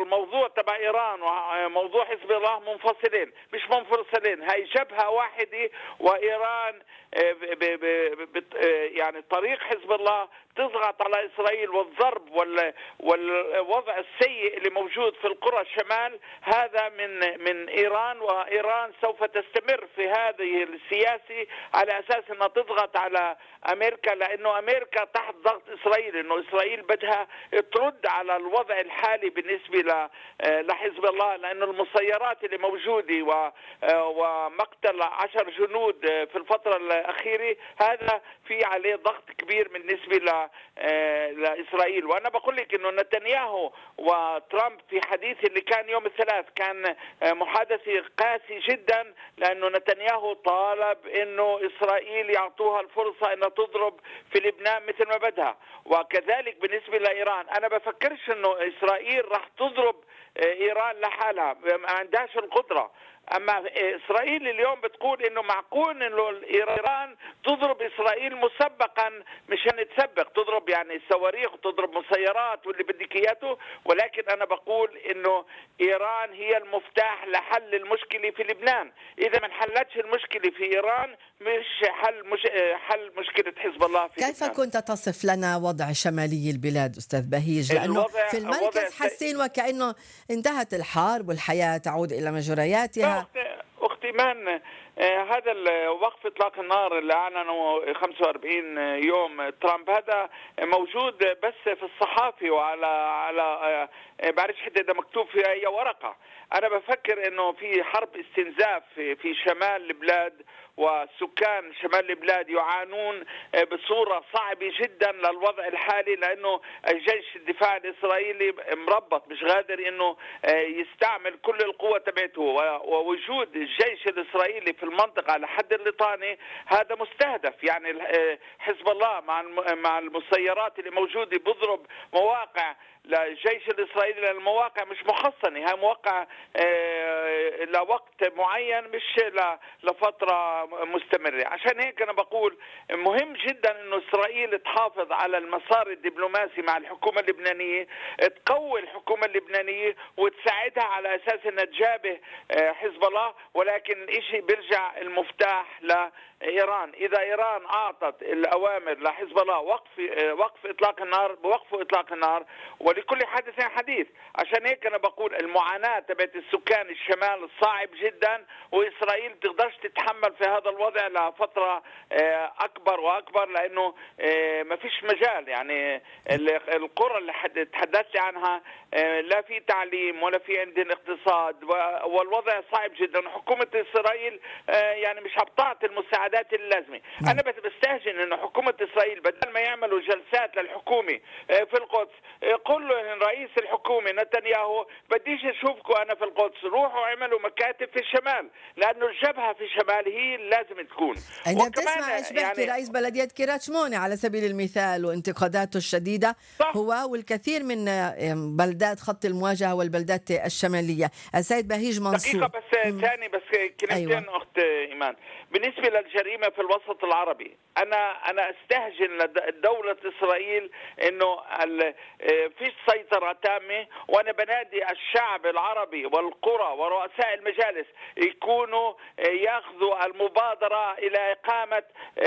الموضوع تبع إيران وموضوع حزب الله منفصلين، مش منفصلين، هاي جبهة واحدة. وإيران يعني طريق حزب الله تضغط على إسرائيل، والضرب والوضع السيء اللي موجود في القرى الشمال هذا من إيران. وإيران سوف تستمر في هذه السياسة على أساس أنها تضغط على أمريكا، لأنه أمريكا تحت ضغط إسرائيل، أنه إسرائيل بدها ترد على الوضع الحالي بالنسبة لحزب الله، لأنه المسيرات اللي موجودة ومقتل 10 جنود في الفترة الأخيرة هذا في عليه ضغط كبير بالنسبة لإسرائيل. وأنا بقول لك أنه نتنياهو وترامب في حديث اللي كان يوم الثلاث كان محادثة قاسي جدا، لأنه نتنياهو طالب أنه إسرائيل يعطوها الفرصة أنها تضرب في لبنان مثل ما بدها. وكذلك بالنسبة لإيران، أنا بفكرش أنه إسرائيل راح تضرب إيران لحالها، ما عندهاش القدرة. أما إسرائيل اليوم بتقول إنه معقول إنه إيران تضرب إسرائيل مسبقا مشان تسبق، تضرب يعني صواريخ وتضرب مسيرات واللي بدك إياته. ولكن أنا بقول إنه إيران هي المفتاح لحل المشكلة في لبنان. إذا ما انحلتش المشكلة في إيران مش حل مشكلة حزب الله في كيف لبنان. كنت تصف لنا وضع شمالي البلاد أستاذ بهيج؟ لأنه في المركز حاسين وكأنه انتهت الحرب والحياة تعود إلى مجرياتها. أختي مان، هذا وقف إطلاق النار اللي أعلنوا 45 يوم ترامب هذا موجود بس في الصحافي وعلى بعرفش حتى إذا مكتوب في أي ورقة. أنا بفكر إنه في حرب استنزاف في شمال البلاد، وسكان شمال البلاد يعانون بصورة صعبة جدا للوضع الحالي، لأنه جيش الدفاع الإسرائيلي مربط مش قادر إنه يستعمل كل القوة تبعته. ووجود الجيش الإسرائيلي في المنطقة على حد الليطاني هذا مستهدف. يعني حزب الله مع المسيرات اللي موجودة بضرب مواقع للجيش الإسرائيلي، للمواقع مش محصنة، هي مواقع لوقت معين مش لفترة مستمرة. عشان هيك أنا بقول مهم جدا إنه إسرائيل تحافظ على المسار الدبلوماسي مع الحكومة اللبنانية، تقوي الحكومة اللبنانية وتساعدها على أساس أنها تجابه حزب الله. ولكن الإشي بيرجع المفتاح لإيران. إذا إيران أعطت الأوامر لحزب الله وقف إطلاق النار بوقفوا إطلاق النار، ولكل حادث حديث. عشان هيك أنا بقول المعاناة تبعت السكان الشمال صعب جدا، وإسرائيل بتقدرش تتحمل في هذا الوضع لفترة أكبر وأكبر، لأنه ما فيش مجال. يعني القرى اللي تحدثت عنها لا في تعليم ولا في عندنا اقتصاد، والوضع صعب جدا. حكومة إسرائيل يعني مش هتعطي المساعدات اللازمة. أنا بستهجن إنه حكومة إسرائيل بدل ما يعملوا جلسات للحكومة في القدس، قل له رئيس الحكومة نتنياهو بديش أشوفكم أنا في القدس، روحوا اعملوا مكاتب في الشمال، لأنه الجبهة في الشمال هي لازم تكون. أنت بتسمع إيش بيحكي رئيس بلدية كيرات شمونة على سبيل المثال وانتقاداته الشديدة، صح. هو والكثير من بلدات خط المواجهة والبلدات الشمالية. السيد بهيج منصور، دقيقة بس ثاني بس كلمتين. أيوة. أخت إيمان، بالنسبة للجريمة في الوسط العربي، أنا استهجن لدولة إسرائيل إنه فيش سيطرة تامة. وأنا بنادي الشعب العربي والقرى ورؤساء المجالس يكونوا ياخذوا المبادرة إلى إقامة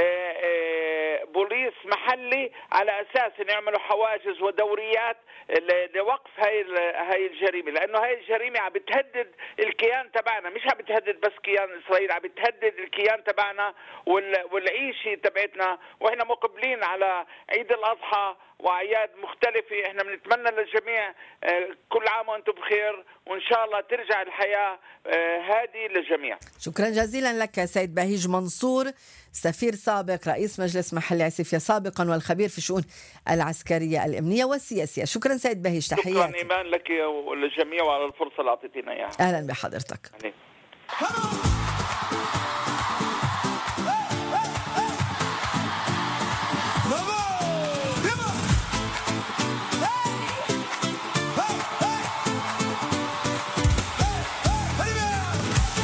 بوليس محلي على أساس إن يعملوا حواجز ودوريات لوقف هاي الجريمة، لأنه هاي الجريمة عم بتهدد الكيان تبعنا، مش عم بتهدد بس كيان إسرائيل، عم بتهدد الكيان تبعنا والعيشة تبعتنا. وإحنا مقبلين على عيد الأضحى وأعياد مختلفة. إحنا بنتمنى للجميع كل عام وأنتم بخير، وإن شاء الله ترجع الحياة هادي للجميع. شكرا جزيلا لك سيد بهيج منصور، سفير سابق، رئيس مجلس محلي عسيفيا سابقا، والخبير في الشؤون العسكرية الأمنية والسياسية. شكرا سيد بهيج، تحياتي. شكرا إيمان لك وللجميع وعلى الفرصة اللي أعطيتينا إياها. أهلا بحضرتك.